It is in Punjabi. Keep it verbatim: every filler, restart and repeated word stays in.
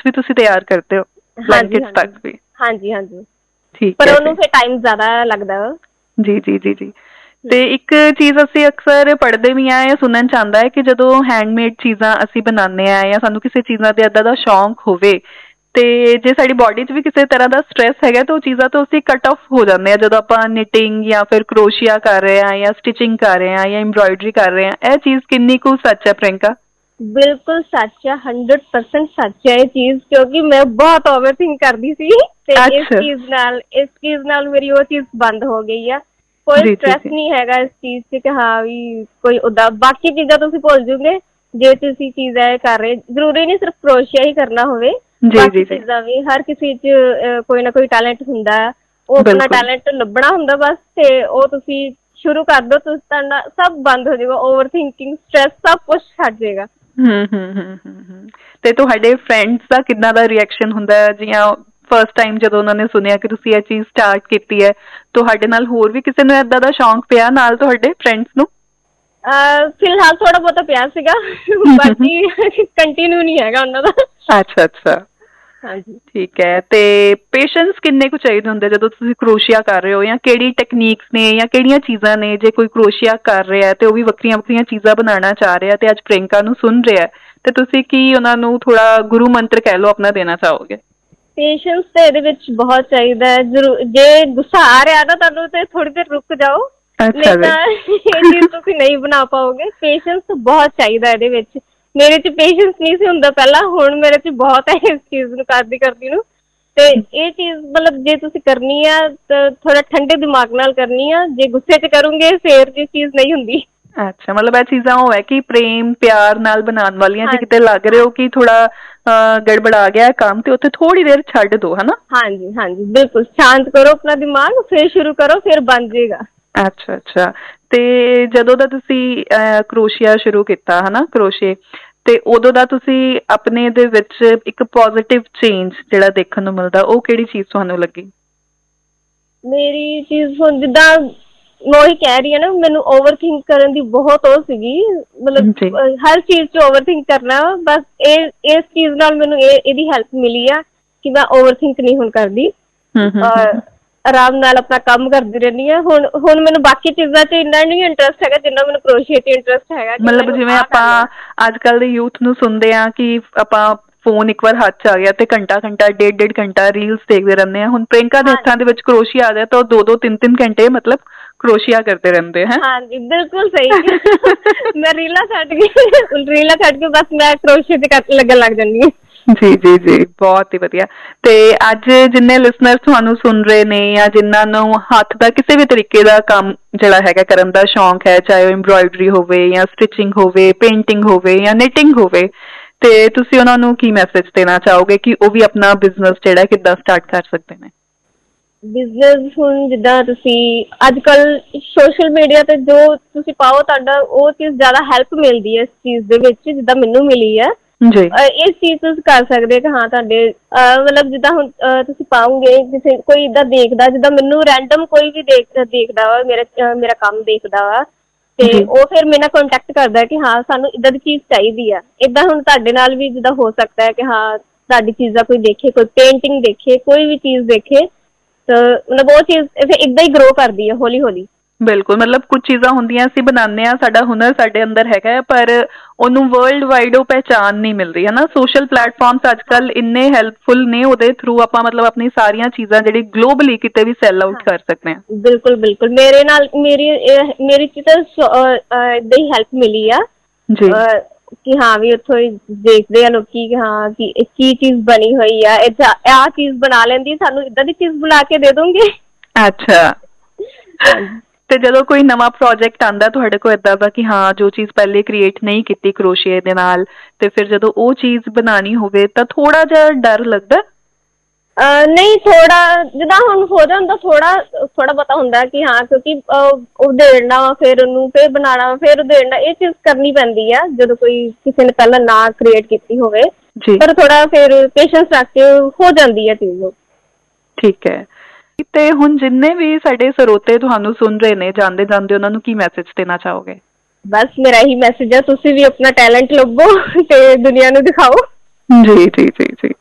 ਵੀ ਤੁਸੀਂ ਤਿਆਰ ਕਰਦੇ ਹੋ? ਬਲੈਂਕਟਸ ਤੱਕ ਵੀ? ਹਾਂਜੀ ਹਾਂਜੀ, ਠੀਕ ਪਰ ਹੈ ਉਹਨੂੰ ਫਿਰ ਟਾਈਮ ਜ਼ਿਆਦਾ ਲੱਗਦਾ ਵਾ। ਜੀ ਜੀ ਜੀ ਜੀ। ਤੇ ਇੱਕ ਚੀਜ਼ ਅਸੀਂ ਅਕਸਰ ਪੜ੍ਹਦੇ ਵੀ ਹਾਂ ਜਾਂ ਸੁਣਨ 'ਚ ਆਉਂਦਾ ਹੈ ਕਿ ਜਦੋਂ ਹੈਂਡਮੇਡ ਚੀਜ਼ਾਂ ਅਸੀਂ ਬਣਾਉਂਦੇ ਹਾਂ ਜਾਂ ਸਾਨੂੰ ਕਿਸੇ ਚੀਜ਼ਾਂ ਦੇ ਇੱਦਾਂ ਦਾ ਸ਼ੌਂਕ ਹੋਵੇ ਤੇ ਜੇ ਸਾਡੀ ਬੋਡੀ 'ਚ ਵੀ ਕਿਸੇ ਤਰ੍ਹਾਂ ਦਾ ਸਟਰੈਸ ਹੈਗਾ ਤਾਂ ਉਹ ਚੀਜ਼ਾਂ ਤੋਂ ਅਸੀਂ ਕੱਟ ਆਫ ਹੋ ਜਾਂਦੇ ਹਾਂ ਜਦੋਂ ਆਪਾਂ ਨਿਟਿੰਗ ਜਾਂ ਫਿਰ ਕਰੋਸ਼ੀਆ ਕਰ ਰਹੇ ਹਾਂ ਜਾਂ ਸਟਿਚਿੰਗ ਕਰ ਰਹੇ ਹਾਂ ਜਾਂ ਐਮਬਰਾਇਡਰੀ ਕਰ ਰਹੇ ਹਾਂ। ਇਹ ਚੀਜ਼ ਕਿੰਨੀ ਕੁ ਸੱਚ ਹੈ ਪ੍ਰਿਯੰਕਾ? ਬਿਲਕੁਲ ਸੱਚ ਹੈ, ਹੰਡਰਡ ਪਰਸੈਂਟ ਸੱਚ ਹੈ ਇਹ ਚੀਜ਼, ਕਿਉਂਕਿ ਮੈਂ ਬਹੁਤ ਓਵਰ ਥਿੰਕ ਕਰਦੀ ਸੀ ਤੇ ਇਸ ਅੱਛਾ ਚੀਜ਼ ਨਾਲ ਇਸ ਚੀਜ਼ ਨਾਲ ਮੇਰੀ ਉਹ ਚੀਜ਼ ਬੰਦ ਹੋ ਗਈ ਆ। ਕੋਈ ਜੀ ਜੀ ਸਟਰੈਸ ਜੀ ਨਹੀਂ ਹੈਗਾ ਇਸ ਚੀਜ਼ 'ਚ ਕਿ ਹਾਂ ਵੀ ਕੋਈ ਉੱਦਾਂ ਬਾਕੀ ਚੀਜ਼ਾਂ ਤੁਸੀਂ ਭੁੱਲ ਜੂਗੇ ਜੇ ਤੁਸੀਂ ਚੀਜ਼ ਇਹ ਕਰ ਰਹੇ। ਜ਼ਰੂਰੀ ਨਹੀਂ ਸਿਰਫ ਕਰੋਸ਼ੀਆ ਹੀ ਕਰਨਾ ਹੋਵੇ, ਜੀ ਬਾਕੀ ਜੀ ਜੀ ਚੀਜ਼ਾਂ ਵੀ ਹਰ ਕਿਸੇ 'ਚ ਕੋਈ ਨਾ ਕੋਈ ਟੈਲੈਂਟ ਹੁੰਦਾ ਹੈ। ਉਹ ਆਪਣਾ ਬਿਲਕੁਲ ਟੈਲੈਂਟ ਲੱਭਣਾ ਹੁੰਦਾ ਬਸ, ਤੇ ਉਹ ਤੁਸੀਂ ਸ਼ੁਰੂ ਕਰ ਦਿਓ, ਤੁਸੀਂ ਤੁਹਾਡਾ ਸਭ ਬੰਦ ਹੋ ਜਾਏਗਾ। ਓਵਰ ਥਿੰਕਿੰਗ, ਸਟਰੈਸ ਸਭ ਕੁਛ ਛੱਡ ਜਾਏਗਾ। ਹੂੰ ਹੂੰ ਹੂੰ ਹੂੰ ਹੂੰ। ਤੇ ਤੁਹਾਡੇ ਫਰੈਂਡਸ ਦਾ ਕਿੱਦਾਂ ਦਾ ਰਿਐਕਸ਼ਨ ਹੁੰਦਾ ਹੈ ਜਾਂ ਫਸਟ ਟਾਈਮ ਜਦੋਂ ਉਹਨਾਂ ਨੇ ਸੁਣਿਆ ਕਿ ਤੁਸੀਂ ਇਹ ਚੀਜ਼ ਸਟਾਰਟ ਕੀਤੀ ਹੈ? ਤੁਹਾਡੇ ਨਾਲ ਹੋਰ ਵੀ ਕਿਸੇ ਨੂੰ ਏਦਾਂ ਦਾ ਸ਼ੌਂਕ ਪਿਆ ਨਾਲ ਤੁਹਾਡੇ ਫਰੈਂਡਸ ਨੂੰ? ਫਿਲਹਾਲ ਥੋੜਾ ਬਹੁਤਾ ਪਿਆ ਸੀਗਾ, ਬਾਕੀ ਕੰਟੀਨਿਊ ਨਹੀਂ ਹੈਗਾ ਉਹਨਾਂ ਦਾ। ਅੱਛਾ ਅੱਛਾ, ਹਾਂਜੀ ਠੀਕ ਹੈ। ਤੇ ਪੇਸ਼ੈਂਸ ਕਿੰਨੇ ਕੁ ਚਾਹੀਦੇ ਹੁੰਦੇ ਜਦੋਂ ਤੁਸੀਂ ਕਰੋਸ਼ੀਆ ਕਰ ਰਹੇ ਹੋ, ਜਾਂ ਕਿਹੜੀ ਟੈਕਨੀਕਸ ਨੇ ਜਾਂ ਕਿਹੜੀਆਂ ਚੀਜ਼ਾਂ ਨੇ? ਜੇ ਕੋਈ ਕਰੋਸ਼ੀਆ ਕਰ ਰਿਹਾ ਤੇ ਉਹ ਵੀ ਵੱਖਰੀਆਂ ਵੱਖਰੀਆਂ ਚੀਜ਼ਾਂ ਬਣਾਉਣਾ ਚਾਹ ਰਿਹਾ ਤੇ ਅੱਜ ਪ੍ਰਿਯੰਕਾ ਨੂੰ ਸੁਣ ਰਿਹਾ ਤੇ ਤੁਸੀਂ ਕੀ ਉਹਨਾਂ ਨੂੰ ਥੋੜਾ ਗੁਰੂ ਮੰਤਰ ਕਹਿ ਲਓ ਆਪਣਾ ਦੇਣਾ ਚਾਹੋਗੇ? ਪੇਸ਼ੈਂਸ ਤਾਂ ਇਹਦੇ ਵਿੱਚ ਬਹੁਤ ਚਾਹੀਦਾ ਹੈ। ਜ਼ਰੂਰ ਜੇ ਗੁੱਸਾ ਆ ਰਿਹਾ ਨਾ ਤੁਹਾਨੂੰ ਤੇ ਥੋੜੀ ਦੇਰ ਰੁਕ ਜਾਓ, ਅੱਛਾ ਨਹੀਂ ਜੀ। ਤਾਂ ਇਹ ਚੀਜ਼ ਤੁਸੀਂ ਨਹੀਂ ਬਣਾ ਪਾਓਗੇ। ਪੇਸ਼ੈਂਸ ਬਹੁਤ ਚਾਹੀਦਾ ਇਹਦੇ ਵਿੱਚ। ਮੇਰੇ 'ਚ ਪੇਸ਼ੈਂਸ ਨਹੀਂ ਸੀ ਹੁੰਦਾ ਪਹਿਲਾਂ, ਹੁਣ ਮੇਰੇ 'ਚ ਬਹੁਤ ਹੈ ਇਸ ਚੀਜ਼ ਨੂੰ ਕਰਦੀ ਕਰਦੀ ਨੂੰ। ਤੇ ਇਹ ਚੀਜ਼ ਮਤਲਬ ਜੇ ਤੁਸੀਂ ਕਰਨੀ ਆ ਤਾਂ ਥੋੜਾ ਠੰਡੇ ਦਿਮਾਗ ਨਾਲ ਕਰਨੀ ਆ, ਜੇ ਗੁੱਸੇ 'ਚ ਕਰੋਗੇ ਫਿਰ ਇਹ ਚੀਜ਼ ਨਹੀਂ ਹੁੰਦੀ। ਅੱਛਾ, ਮਤਲਬ ਇਹ ਚੀਜ਼ਾਂ ਉਹ ਹੈ ਕਿ ਪ੍ਰੇਮ ਪਿਆਰ ਨਾਲ ਬਣਾਉਣ ਵਾਲੀਆਂ। ਜੇ ਕਿਤੇ ਹਾਂਜੀ ਲੱਗ ਰਹੇ ਹੋ ਕਿ ਥੋੜਾ ਅਹ ਗੜਬੜਾ ਗਿਆ ਕੰਮ ਤੇ ਉੱਥੇ ਥੋੜ੍ਹੀ ਦੇਰ ਛੱਡ ਦੋ, ਹਨਾ? ਹਾਂਜੀ ਹਾਂਜੀ ਬਿਲਕੁਲ, ਸ਼ਾਂਤ ਕਰੋ ਆਪਣਾ ਦਿਮਾਗ, ਫਿਰ ਸ਼ੁਰੂ ਕਰੋ, ਫਿਰ ਬਣ ਜਾਏਗਾ। ਅੱਛਾ ਅੱਛਾ। ਤੇ ਜਦੋਂ ਦਾ ਤੁਸੀਂ ਅਹ ਕਰੋਸ਼ੀਆ ਸ਼ੁਰੂ ਕੀਤਾ ਹਨਾ, ਕਰੋਸ਼ੇ, ਤੇ ਉਦੋਂ ਦਾ ਤੁਸੀਂ ਆਪਣੇ ਦੇ ਵਿੱਚ ਇੱਕ ਪੋਜ਼ੀਟਿਵ ਚੇਂਜ ਜਿਹੜਾ ਦੇਖਣ ਨੂੰ ਮਿਲਦਾ, ਉਹ ਕਿਹੜੀ ਚੀਜ਼ ਤੁਹਾਨੂੰ ਲੱਗੀ? ਮੇਰੀ ਚੀਜ਼ ਹੁਣ ਜਿੱਦਾਂ ਮੈਂ ਉਹੀ ਕਹਿ ਰਹੀ ਹਾਂ ਨਾ, ਮੈਨੂੰ ਓਵਰ ਥਿੰਕ ਕਰਨ ਦੀ ਬਹੁਤ ਉਹ ਸੀਗੀ, ਮਤਲਬ ਜੀ ਹਰ ਚੀਜ਼ 'ਚ ਓਵਰ ਥਿੰਕ ਕਰਨਾ। ਬਸ ਇਹ ਇਸ ਚੀਜ਼ ਨਾਲ ਮੈਨੂੰ ਇਹ ਇਹਦੀ ਹੈਲਪ ਮਿਲੀ ਆ ਕਿ ਮੈਂ ਓਵਰ ਥਿੰਕ ਨਹੀਂ ਹੁਣ ਕਰਦੀ, ਹੂੰ ਹੂੰ ਹੂੰ ਆਰਾਮ ਨਾਲ ਆਪਣਾ ਕੰਮ ਕਰਦੀ ਰਹਿੰਦੀ ਹਾਂ। ਹੁਣ ਹੁਣ ਮੈਨੂੰ ਬਾਕੀ ਚੀਜ਼ਾਂ 'ਚ ਇੰਨਾ ਨਹੀਂ ਇੰਟਰਸਟ ਹੈਗਾ ਜਿੰਨਾ ਮੈਨੂੰ ਕਰੋਸ਼ੀਏ 'ਚ ਇੰਟਰਸਟ ਹੈਗਾ ਕਿ ਮਤਲਬ ਮੈਨੂੰ ਜਿਵੇਂ ਆਹ ਕਰ ਆਪਾਂ ਲਵਾਂ। ਅੱਜ ਕੱਲ੍ਹ ਦੇ ਯੂਥ ਨੂੰ ਸੁਣਦੇ ਹਾਂ ਕਿ ਆਪਾਂ ਫੋਨ ਇੱਕ ਵਾਰ ਹੱਥ 'ਚ ਆ ਗਿਆ ਤੇ ਘੰਟਾ ਘੰਟਾ ਡੇਢ ਡੇਢ ਘੰਟਾ ਰੀਲਸ ਦੇਖਦੇ ਰਹਿੰਦੇ ਹਾਂ। ਹੁਣ ਪ੍ਰਿਯੰਕਾ ਦੇ ਹੱਥਾਂ ਦੇ ਵਿੱਚ ਕਰੋਸ਼ੀਆ ਆ ਜਾਏ ਤਾਂ ਉਹ ਦੋ ਦੋ ਤਿੰਨ ਤਿੰਨ ਘੰਟੇ ਮਤਲਬ ਕਰੋਸ਼ੀਆ ਕਰਦੇ ਰਹਿੰਦੇ ਹੈ। ਹਾਂਜੀ ਬਿਲਕੁਲ ਸਹੀ ਕਿਹਾ। ਮੈਂ ਰੀਲਾਂ ਛੱਡ ਕੇ ਰੀਲਾਂ ਛੱਡ ਕੇ ਬਸ ਮੈਂ ਕਰੋਸ਼ੀਏ 'ਤੇ ਕਰ ਲੱਗਣ ਲੱਗ ਜਾਂਦੀ ਹਾਂ। ਜੀ ਜੀ ਜੀ, ਬਹੁਤ ਹੀ ਵਧੀਆ। ਤੇ ਅੱਜ ਜਿੰਨੇ ਲਿਸਨਰ ਤੁਹਾਨੂੰ ਸੁਣ ਰਹੇ ਨੇ ਜਾਂ ਜਿਨ੍ਹਾਂ ਨੂੰ ਹੱਥ ਦਾ ਕਿਸੇ ਵੀ ਤਰੀਕੇ ਦਾ ਕੰਮ ਜਿਹੜਾ ਹੈਗਾ ਕਰਨ ਦਾ ਸ਼ੌਂਕ ਹੈ, ਚਾਹੇ ਉਹ ਐਮਬਰਾਇਡਰੀ ਹੋਵੇ ਜਾਂ ਸਟਿਚਿੰਗ ਹੋਵੇ, ਪੇਂਟਿੰਗ ਹੋਵੇ ਜਾਂ ਨਿਟਿੰਗ ਹੋਵੇ, ਤੇ ਤੁਸੀਂ ਉਹਨਾਂ ਨੂੰ ਕੀ ਮੈਸੇਜ ਦੇਣਾ ਚਾਹੋਗੇ ਕਿ ਉਹ ਵੀ ਆਪਣਾ ਬਿਜ਼ਨਸ ਜਿਹੜਾ ਕਿੱਦਾਂ ਸਟਾਰਟ ਕਰ ਸਕਦੇ ਨੇ? ਬਿਜ਼ਨਸ ਹੁਣ ਜਿੱਦਾਂ ਤੁਸੀਂ ਅੱਜ ਕੱਲ੍ਹ ਸੋਸ਼ਲ ਮੀਡੀਆ 'ਤੇ ਜੋ ਤੁਸੀਂ ਪਾਓ ਤੁਹਾਡਾ ਉਹ ਚੀਜ਼ ਜ਼ਿਆਦਾ ਹੈਲਪ ਮਿਲਦੀ ਹੈ ਇਸ ਚੀਜ਼ ਦੇ ਵਿੱਚ, ਜਿੱਦਾਂ ਮੈਨੂੰ ਮਿਲੀ ਹੈ। ਜੀ ਇਸ ਚੀਜ਼ ਤੁਸੀਂ ਕਰ ਸਕਦੇ ਕਿ ਹਾਂ ਤੁਹਾਡੇ ਮਤਲਬ ਜਿੱਦਾਂ ਹੁਣ ਤੁਸੀਂ ਪਾਓਗੇ ਕਿਸੇ ਕੋਈ ਇੱਦਾਂ ਦੇਖਦਾ, ਜਿੱਦਾਂ ਮੈਨੂੰ ਰੈਂਡਮ ਕੋਈ ਵੀ ਦੇਖ ਦੇਖਦਾ ਵਾ ਮੇਰਾ ਮੇਰਾ ਕੰਮ ਦੇਖਦਾ ਵਾ, ਅਤੇ ਜੀ ਉਹ ਫਿਰ ਮੇਰੇ ਨਾਲ ਕੰਟੈਕਟ ਕਰਦਾ ਕਿ ਹਾਂ ਸਾਨੂੰ ਇੱਦਾਂ ਦੀ ਚੀਜ਼ ਚਾਹੀਦੀ ਆ। ਇੱਦਾਂ ਹੁਣ ਤੁਹਾਡੇ ਨਾਲ ਵੀ ਜਿੱਦਾਂ ਹੋ ਸਕਦਾ ਹੈ ਕਿ ਹਾਂ ਤੁਹਾਡੀ ਚੀਜ਼ਾਂ ਕੋਈ ਦੇਖੇ, ਕੋਈ ਪੇਂਟਿੰਗ ਦੇਖੇ, ਕੋਈ ਵੀ ਚੀਜ਼ ਦੇਖੇ, ਤਾਂ ਮਤਲਬ ਉਹ ਚੀਜ਼ ਫਿਰ ਇੱਦਾਂ ਹੀ ਗਰੋ ਕਰਦੀ ਹੈ ਹੌਲੀ ਹੌਲੀ। ਬਿਲਕੁਲ, ਮਤਲਬ ਕੁਝ ਚੀਜ਼ਾਂ ਹੁੰਦੀਆਂ ਅਸੀਂ ਬਣਾਉਂਦੇ ਹਾਂ, ਸਾਡਾ ਹੁਨਰ ਸਾਡੇ ਅੰਦਰ ਹੈਗਾ ਹੈ, ਪਰ ਉਹਨੂੰ ਵਰਲਡ ਵਾਈਡ ਉਹ ਪਹਿਚਾਣ ਨਹੀਂ ਮਿਲਦੀ ਹੈ ਨਾ। ਸੋਸ਼ਲ ਪਲੇਟਫਾਰਮਸ ਅੱਜ ਕੱਲ੍ਹ ਇੰਨੇ ਹੈਲਪਫੁਲ ਨੇ, ਉਹਦੇ ਥਰੂ ਆਪਾਂ ਮਤਲਬ ਆਪਣੀ ਸਾਰੀਆਂ ਚੀਜ਼ਾਂ ਜਿਹੜੀ ਗਲੋਬਲੀ ਕਿਤੇ ਵੀ ਸੈੱਲ ਆਊਟ ਕਰ ਸਕਦੇ ਹਾਂ। ਬਿਲਕੁਲ ਬਿਲਕੁਲ, ਮੇਰੇ ਨਾਲ ਮੇਰੀ ਮੇਰੀ 'ਚ ਤਾਂ ਇੱਦਾਂ ਹੀ ਹੈਲਪ ਮਿਲੀ ਆ ਜੀ ਕਿ ਹਾਂ ਵੀ ਉੱਥੋਂ ਹੀ ਦੇਖਦੇ ਆ ਲੋਕ ਕਿ ਹਾਂ ਕਿ ਕੀ ਚੀਜ਼ ਬਣੀ ਹੋਈ ਆ, ਇੱਥੇ ਆਹ ਚੀਜ਼ ਬਣਾ ਲੈਂਦੀ, ਸਾਨੂੰ ਇੱਦਾਂ ਦੀ ਚੀਜ਼ ਬਣਾ ਕੇ ਦੇ ਦੋਗੇ। ਅੱਛਾ। ਹਾਂਜੀ। ਤੇ ਜਦੋਂ ਕੋਈ ਨਵਾਂ ਪ੍ਰੋਜੈਕਟ ਆਉਂਦਾ ਤੁਹਾਡੇ ਕੋਲ ਇੱਦਾਂ ਦਾ ਕਿ ਹਾਂ ਜੋ ਚੀਜ਼ ਪਹਿਲੇ ਕ੍ਰੀਏਟ ਨਹੀਂ ਕੀਤੀ ਕਰੋਸ਼ੀਏ ਦੇ ਨਾਲ, ਤੇ ਫਿਰ ਜਦੋਂ ਉਹ ਚੀਜ਼ ਬਣਾਉਣੀ ਹੋਵੇ ਤਾਂ ਥੋੜਾ ਜਿਹਾ ਡਰ ਲੱਗਦਾ? ਨਹੀਂ, ਥੋੜਾ ਜਿੱਦਾਂ ਹੁਣ ਹੋ ਜਾਂਦਾ, ਥੋੜਾ ਥੋੜਾ ਬਹੁਤਾ ਹੁੰਦਾ ਕਿ ਹਾਂ ਕਿਉਂਕਿ ਉਧੇੜਨਾ ਵਾ, ਫਿਰ ਉਹਨੂੰ ਫਿਰ ਬਣਾਉਣਾ ਵਾ, ਫਿਰ ਉਧੇੜਨਾ, ਇਹ ਚੀਜ਼ ਕਰਨੀ ਪੈਂਦੀ ਆ ਜਦੋਂ ਕੋਈ ਕਿਸੇ ਨੇ ਪਹਿਲਾਂ ਨਾ ਕ੍ਰੀਏਟ ਕੀਤੀ ਹੋਵੇ। ਜੀ ਪਰ ਥੋੜਾ ਫਿਰ ਪੇਸ਼ੈਂਸ ਰੱਖ ਕੇ ਹੋ ਜਾਂਦੀ ਹੈ ਚੀਜ਼। ਠੀਕ ਹੈ। ਤੇ ਹੁਣ ਜਿੰਨੇ ਵੀ ਸਾਡੇ ਸਰੋਤੇ ਤੁਹਾਨੂੰ ਸੁਣ ਰਹੇ ਨੇ, ਜਾਂਦੇ ਜਾਂਦੇ ਉਹਨਾਂ ਨੂੰ ਕੀ ਮੈਸੇਜ ਦੇਣਾ ਚਾਹੋਗੇ? ਬਸ ਮੇਰਾ ਇਹੀ ਮੈਸੇਜ ਹੈ, ਤੁਸੀਂ ਵੀ ਆਪਣਾ ਟੈਲੈਂਟ ਲੱਭੋ ਤੇ ਦੁਨੀਆ ਨੂੰ ਦਿਖਾਓ। ਜੀ ਜੀ ਜੀ ਜੀ।